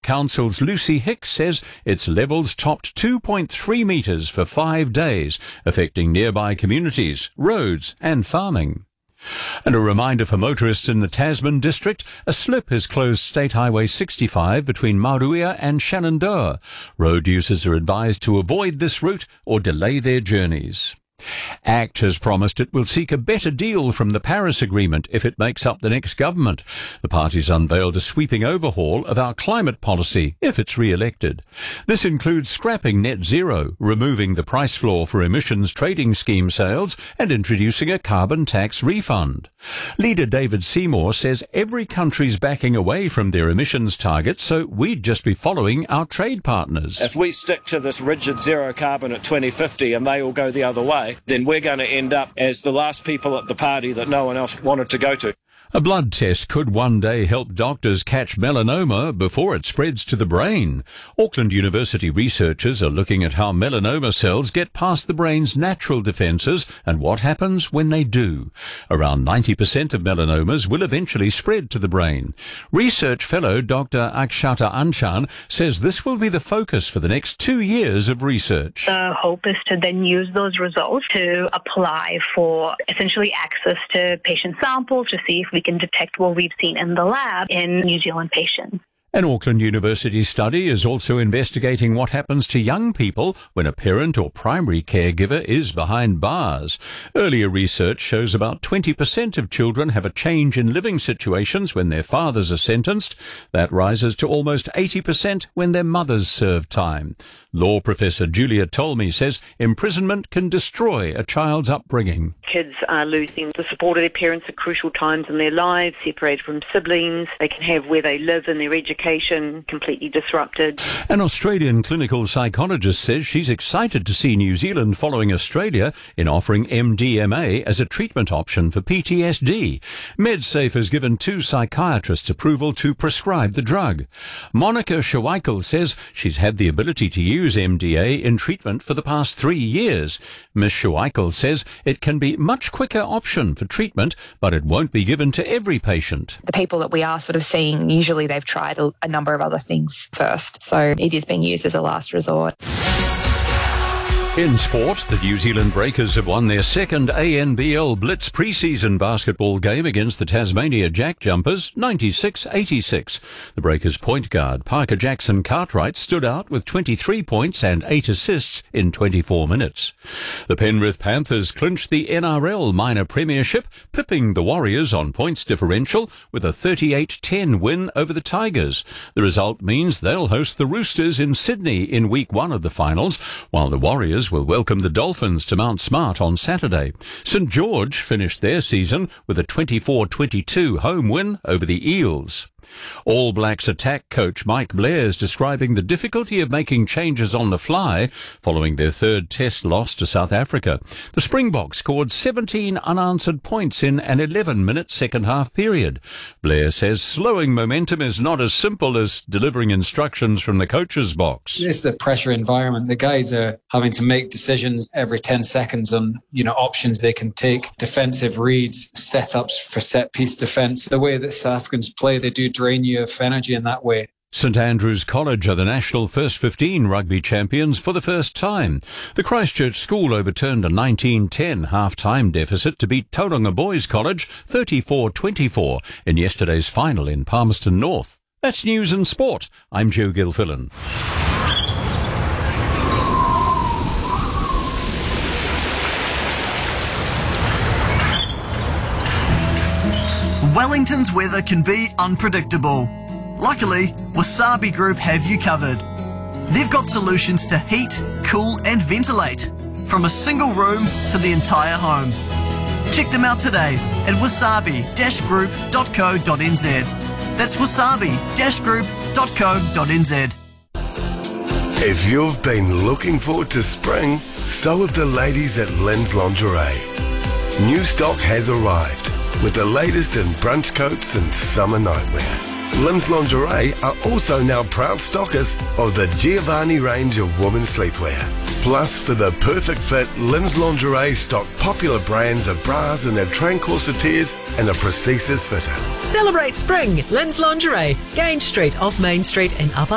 Council's Lucy Hicks says its levels topped 2.3 metres for 5 days, affecting nearby communities, roads and farming. And a reminder for motorists in the Tasman district, a slip has closed State Highway 65 between Maruia and Shenandoah. Road users are advised to avoid this route or delay their journeys. ACT has promised it will seek a better deal from the Paris Agreement if it makes up the next government. The party's unveiled a sweeping overhaul of our climate policy if it's re-elected. This includes scrapping net zero, removing the price floor for emissions trading scheme sales, and introducing a carbon tax refund. Leader David Seymour says every country's backing away from their emissions targets, so we'd just be following our trade partners. If we stick to this rigid zero carbon at 2050 and they all go the other way, then we're going to end up as the last people at the party that no one else wanted to go to. A blood test could one day help doctors catch melanoma before it spreads to the brain. Auckland University researchers are looking at how melanoma cells get past the brain's natural defences and what happens when they do. Around 90% of melanomas will eventually spread to the brain. Research fellow Dr. Akshata Anchan says this will be the focus for the next 2 years of research. The hope is to then use those results to apply for essentially access to patient samples to see if we can detect what we've seen in the lab in New Zealand patients. An Auckland University study is also investigating what happens to young people when a parent or primary caregiver is behind bars. Earlier research shows about 20% of children have a change in living situations when their fathers are sentenced. That rises to almost 80% when their mothers serve time. Law professor Julia Tolmie says imprisonment can destroy a child's upbringing. Kids are losing the support of their parents at crucial times in their lives, separated from siblings. They can have where they live and their education completely disrupted. An Australian clinical psychologist says she's excited to see New Zealand following Australia in offering MDMA as a treatment option for PTSD. MedSafe has given 2 psychiatrists approval to prescribe the drug. Monica Schweikel says she's had the ability to use MDA in treatment for the past 3 years. Ms. Schweikel says it can be a much quicker option for treatment, but it won't be given to every patient. The people that we are sort of seeing, usually they've tried a number of other things first, so it is being used as a last resort. In sport, the New Zealand Breakers have won their second ANBL Blitz pre-season basketball game against the Tasmania Jack Jumpers, 96-86. The Breakers' point guard, Parker Jackson Cartwright, stood out with 23 points and 8 assists in 24 minutes. The Penrith Panthers clinched the NRL Minor Premiership, pipping the Warriors on points differential with a 38-10 win over the Tigers. The result means they'll host the Roosters in Sydney in week 1 of the finals, while the Warriors will welcome the Dolphins to Mount Smart on Saturday. St George finished their season with a 24-22 home win over the Eels. All Blacks attack coach Mike Blair is describing the difficulty of making changes on the fly following their third test loss to South Africa. The Springboks scored 17 unanswered points in an 11-minute second-half period. Blair says slowing momentum is not as simple as delivering instructions from the coach's box. It's a pressure environment. The guys are having to make decisions every 10 seconds on, options they can take, defensive reads, setups for set-piece defence. The way that South Africans play, they do drain you of energy in that way. St Andrews College are the national first 15 rugby champions for the first time. The Christchurch school overturned a 1910 half-time deficit to beat Tauranga Boys College 34-24 in yesterday's final in Palmerston North. That's news and sport. I'm Joe Gilfillan. Wellington's weather can be unpredictable. Luckily, Wasabi Group have you covered. They've got solutions to heat, cool and ventilate, from a single room to the entire home. Check them out today at wasabi-group.co.nz. That's wasabi-group.co.nz. If you've been looking forward to spring, so have the ladies at Lynn's Lingerie. New stock has arrived with the latest in brunch coats and summer nightwear. Lynn's Lingerie are also now proud stockists of the Giovanni range of women's sleepwear. Plus, for the perfect fit, Lynn's Lingerie stock popular brands of bras and their train corsetiers and a Precises fitter. Celebrate spring, Lynn's Lingerie, Grange Street off Main Street in Upper